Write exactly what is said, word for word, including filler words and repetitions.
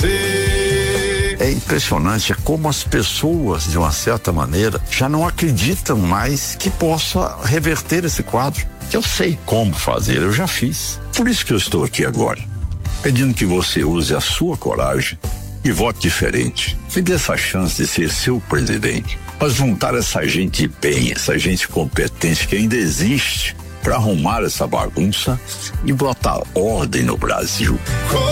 você. É impressionante como as pessoas, de uma certa maneira, já não acreditam mais que possa reverter esse quadro. Eu sei como fazer, eu já fiz. Por isso que eu estou aqui agora, pedindo que você use a sua coragem e vote diferente. Me dê essa chance de ser seu presidente. Mas juntar essa gente bem, essa gente competente que ainda existe, para arrumar essa bagunça e botar ordem no Brasil.